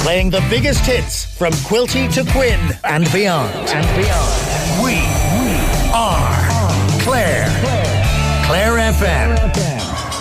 playing the biggest hits from Quilty to Quinn and beyond. We are Clare. Clare FM.